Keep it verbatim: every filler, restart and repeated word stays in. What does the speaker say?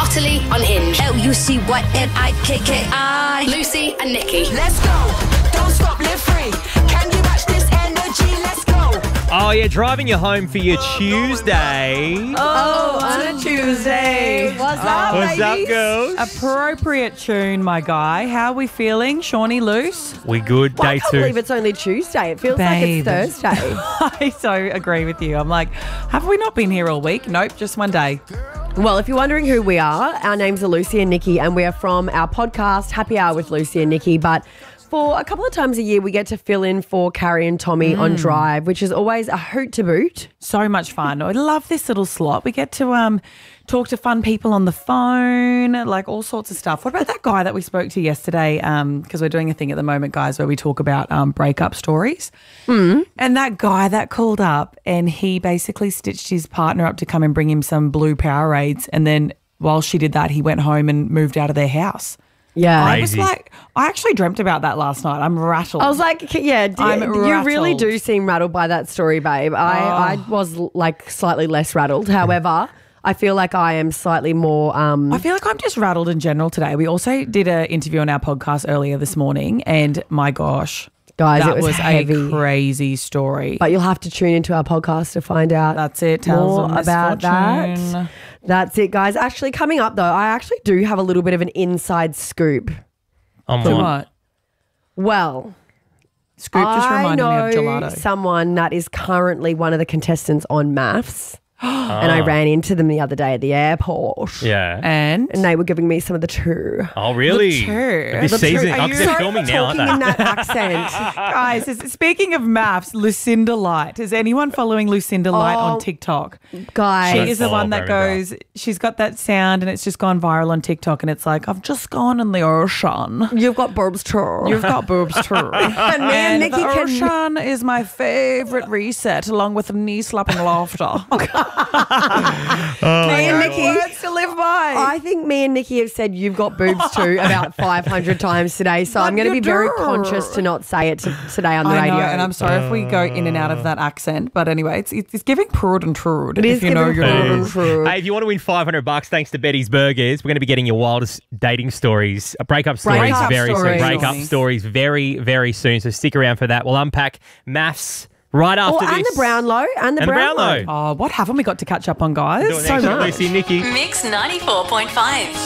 Utterly Unhinged. L U C Y N I K K I. Lucy and Nikki. Let's go. Don't stop, live free. Can you match this energy? Let's go. Oh, yeah, driving you home for your Tuesday. Oh, on a Tuesday. What's up, What's up, ladies? girls? Appropriate tune, my guy. How are we feeling? Shawnee loose? We good, Well, I day can't two. believe it's only Tuesday. It feels Babe. like it's Thursday. I so agree with you. I'm like, have we not been here all week? Nope, just one day. Well, if you're wondering who we are, our names are Lucy and Nikki, and we are from our podcast, Happy Hour with Lucy and Nikki. But for a couple of times a year, we get to fill in for Carrie and Tommy on Drive, which is always a hoot to boot. So much fun. I love this little slot. We get to um talk to fun people on the phone, like all sorts of stuff. What about that guy that we spoke to yesterday? Um, because we're doing a thing at the moment, guys, where we talk about um breakup stories. Mm. And that guy that called up and he basically stitched his partner up to come and bring him some blue Powerades, and then while she did that, he went home and moved out of their house. Yeah. I was Crazy. like, I actually dreamt about that last night. I'm rattled. I was like, yeah, d- I'm you really rattled. do seem rattled by that story, babe. I, I was like slightly less rattled. However, I feel like I am slightly more. Um, I feel like I'm just rattled in general today. We also did an interview on our podcast earlier this morning, and my gosh, Guys, that it was heavy. a crazy story. but you'll have to tune into our podcast to find out. That's it. Tales more of about that. Misfortune. That's it, guys. Actually, coming up though, I actually do have a little bit of an inside scoop. I'm So on. what? Well, Scoop just I reminded know me of gelato. someone that is currently one of the contestants on Maths, and I ran into them the other day at the airport. Yeah. and And they were giving me some of the tea. Oh, really? tour. This The season, tour. Are oh, you 'cause they're sorry filming now, aren't Talking in they? that accent. guys, is- speaking of maths, Lucinda Light. Is anyone following Lucinda Light Oh, on TikTok? Guys. She is the follow one that very well. goes, she's got that sound and it's just gone viral on TikTok, and it's like, I've just gone in the ocean. You've got boobs too. You've got boobs too. and me and And Nikki the can. ocean is my favourite reset, along with knee slapping laughter. me and Nikki. Words to live by. I think me and Nikki have said you've got boobs too about five hundred times today, so But I'm going to you be very do. conscious to not say it to, today on the I radio. know, and I'm sorry if we go in and out of that accent, but anyway, it's it's giving prude and trude. It is if you know giving your prude and Hey, trude. if you want to win five hundred bucks, thanks to Betty's Burgers, we're going to be getting your wildest dating stories, uh, breakup stories Breakup very stories. soon. Breakup stories very, very soon. So stick around for that. We'll unpack maths right after Oh, this. and the Brownlow, and the And the Brownlow. Brownlow. Oh, what haven't we got to catch up on, guys? Do it so next with much. Lucy and Nikki. Mix ninety-four point five.